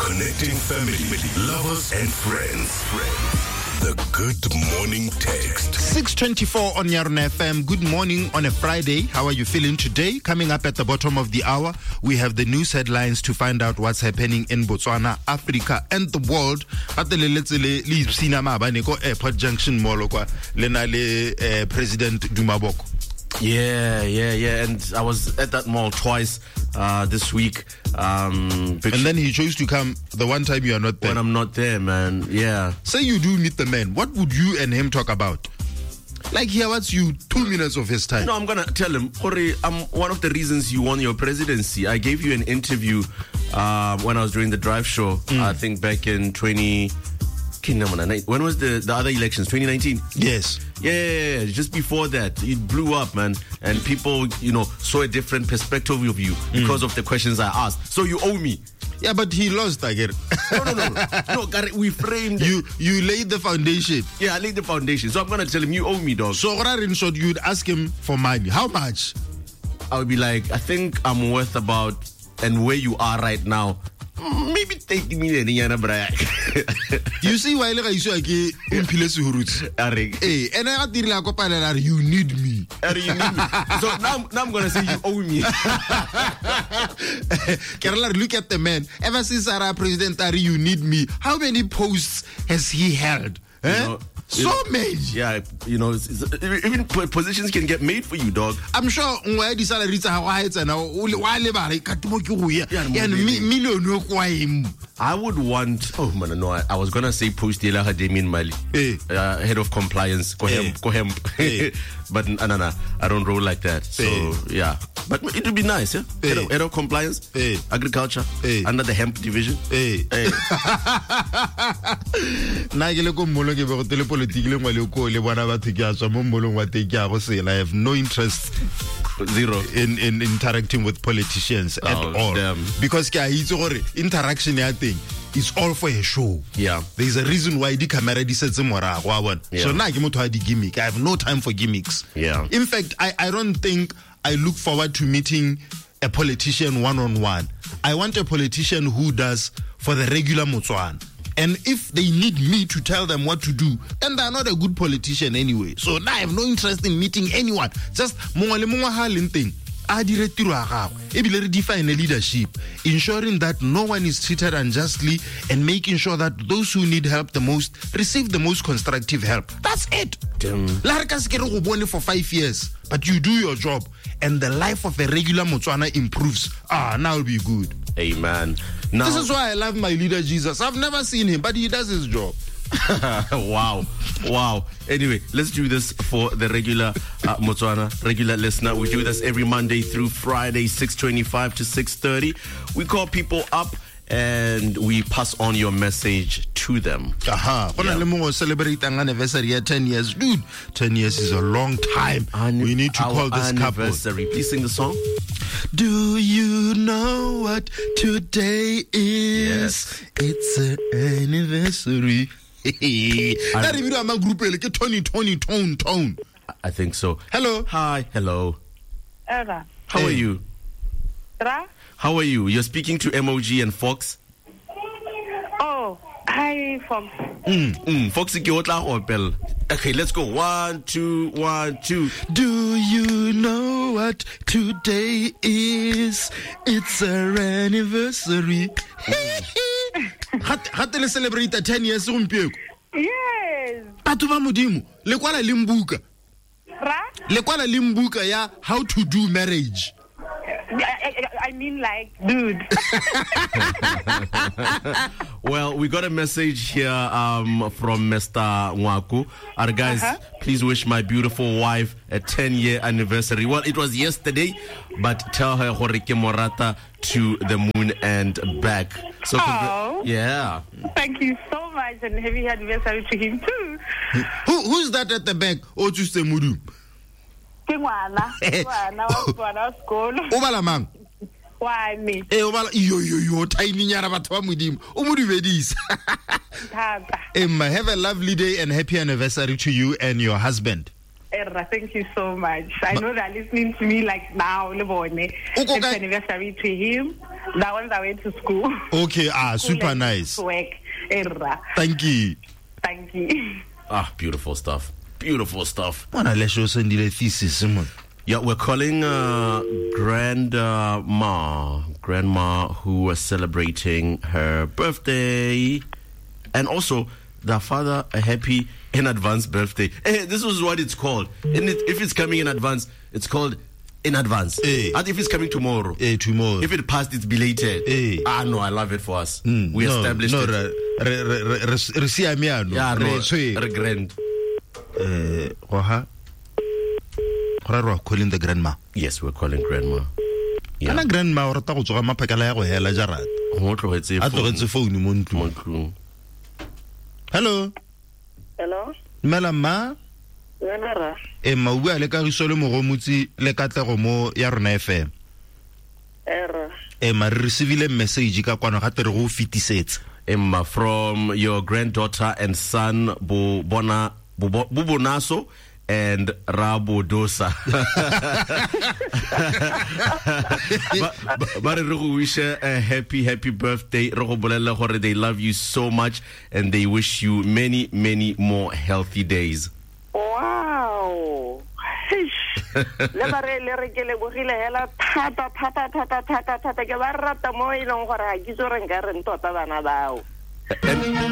Connecting family, lovers, and friends. The Good Morning Text. 6:24 on Yarona FM. Good morning on a Friday. How are you feeling today? Coming up at the bottom of the hour, we have the news headlines to find out what's happening in Botswana, Africa, and the world. At the Airport Junction Mall, President Dumaboko. Yeah. And I was at that mall twice this week. And then he chose to come the one time you are not there. When I'm not there, man. Yeah. Say you do meet the man. What would you and him talk about? Like, here, what's you 2 minutes of his time? No, I'm going to tell him, Jorge, I'm one of the reasons you won your presidency. I gave you an interview when I was doing the drive show, I think back in when was the other elections? 2019? Yes. Yeah. Just before that, it blew up, man. And people, saw a different perspective of you because of the questions I asked. So you owe me. Yeah, but he lost, I get it. No, we framed it. You laid the foundation. Yeah, I laid the foundation. So I'm going to tell him, you owe me, dog. So, in short, you'd ask him for money. How much? I would be like, I think I'm worth about, and where you are right now, maybe 30 million. You see why you say and I you need me. So now I'm gonna say you owe me. Kerala, look at the man. Ever since our president Ari, you need me. How many posts has he held? So many. Yeah, even positions can get made for you, dog. I'm sure the salary is high and I would want. Oh man, no! I was gonna say post Yela Hademian Mali, head of compliance, Kohem. But no, I don't roll like that. So yeah, but it would be nice, yeah. Head of compliance, agriculture, under the hemp division. I have no interest. Zero in interacting with politicians at all. Damn. Because interaction is all for a show. Yeah. There's a reason why the camera says so now gimmick. I have no time for gimmicks. Yeah. In fact, I don't think I look forward to meeting a politician one-on-one. I want a politician who does for the regular Motswana. And if they need me to tell them what to do, then they're not a good politician anyway. So now I have no interest in meeting anyone. Just thing. Define a leadership, ensuring that no one is treated unjustly and making sure that those who need help the most receive the most constructive help. That's it. For 5 years, but you do your job and the life of a regular Motswana improves. Now it'll be good. Amen. Now, this is why I love my leader Jesus. I've never seen him, but he does his job. Wow. Anyway, let's do this for the regular Motswana, regular listener. We do this every Monday through Friday, 6:25 to 6:30. We call people up and we pass on your message to them. Celebrate an anniversary at 10 years. Dude, 10 years is a long time. We need to call this couple. Please sing the song. Do you know what today is? Yes. It's an anniversary. Tone. I think so. Hello. Hi. Hello. How are you? How are you? You're speaking to MOG and Fox. Oh, hi, Fox. Fox, okay, let's go. 1, 2, 1, 2. Do you know what today is? It's our anniversary. Hatele celebrate 10 years. Yes. Atuba mudimu. Lekwala limbuka. Lekwala limbuka ya how to do marriage. I mean, like, dude. Well, we got a message here from Mr. Nwaku. Our guys, please wish my beautiful wife a 10-year anniversary. Well, it was yesterday, but tell her Horike Morata to the moon and back. So, yeah. Thank you so much, and happy anniversary to him too. Who's that at the back? Ochuste Mudu. Obala mang. Why me? Obala yo tiny nyara batho ba modimo. O mo dumedisa. Emma, have a lovely day and happy anniversary to you and your husband. Thank you so much. I know they're listening to me like now. Happy anniversary to him. That one's away to school. Okay, super nice. Work. Thank you. Thank you. Beautiful stuff. Beautiful stuff. Wanna let you send the thesis, Simon? Yeah, we're calling grandma who was celebrating her birthday, and also the father a happy in advance birthday. Hey, this was what it's called. If it's coming in advance, it's called in advance. And if it's coming tomorrow, tomorrow. If it passed, it's belated. No, I love it for us. We established it. We're calling the grandma. Yes, we're calling grandma. Yeah. Grandma or ta go tsoga mapakala ya go hela jarat. Mo tlogetse phone mo ntlong. Hello. Hello. Malama. Wenara. Ma bua le Kagiso le Mogomotsi le Katlego mo ya rona FM. Ma re receive message ka kwana ga tere go fitisetse. Emma, from your granddaughter and son Bubonaso and Rabo Dosa. But we wish a happy birthday. They love you so much and they wish you many, many more healthy days. Wow. Le bare le re ke le bogile hela thata ke ba rata mo e leng gore ha ke tso re nka re ntota bana bao.